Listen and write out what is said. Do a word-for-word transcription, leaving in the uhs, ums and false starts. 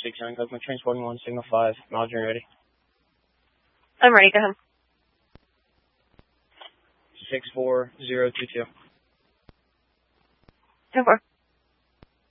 six nine, Oakland transporting one, signal five, miles when you're ready. I'm ready, go ahead. six four zero two two. ten four.